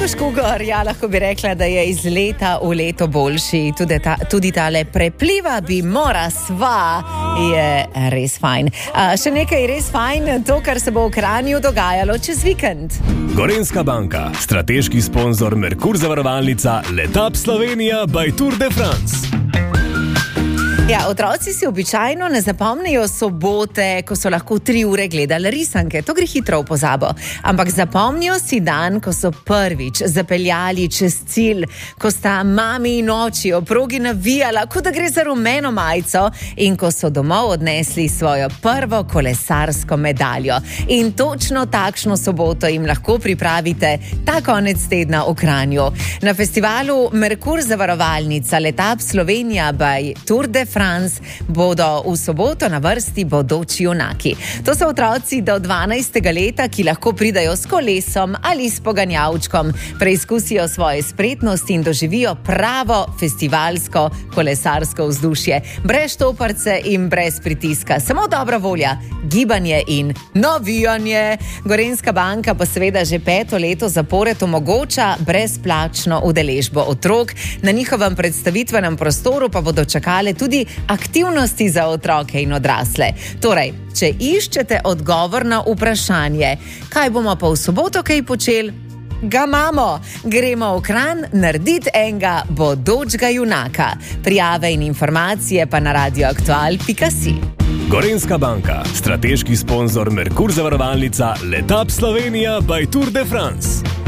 Marko Škugar, ja, lahko bi rekla, da je iz leta v leto boljši. Tudi tale prepliva bi mora sva je res fajn. Še nekaj res fajn, to, kar se bo v Kranju dogajalo čez vikend. Gorenjska banka, strateški sponzor Merkur zavarovalnica, Letap Slovenija by Tour de France. Ja, otroci si običajno ne zapomnijo sobote, ko so lahko 3 ure gledali risanke. To gre hitro v pozabo. Ampak zapomnijo si dan, ko so prvič zapeljali čez cilj, ko sta mami in oči o progi navijala, kot da gre za rumeno majico, in ko so domov odnesli svojo prvo kolesarsko medaljo. In točno takšno soboto jim lahko pripravite ta konec tedna v Kranju. Na festivalu Merkur zavarovalnica Letap Slovenija by Tour de France bodo v soboto na vrsti bodoči junaki. To so otroci do 12. leta, ki lahko pridajo s kolesom ali s poganjavčkom, preizkusijo svoje spretnosti in doživijo pravo festivalsko kolesarsko vzdušje. Brez štoparce in brez pritiska. Samo dobra volja, gibanje in navijanje. Gorenjska banka pa seveda že 5. leto zapored omogoča brezplačno udeležbo otrok. Na njihovem predstavitvenem prostoru pa bodo čakale tudi aktivnosti za otroke in odrasle. Torej, če iščete odgovor na vprašanje, kaj bomo pa v soboto kaj počeli, ga imamo. Gremo v Kranj narediti enega bodočega junaka. Prijave in informacije pa na radioaktual.si. Gorenjska banka, strateški sponzor Merkur zavarovalnica, Letap Slovenija by Tour de France.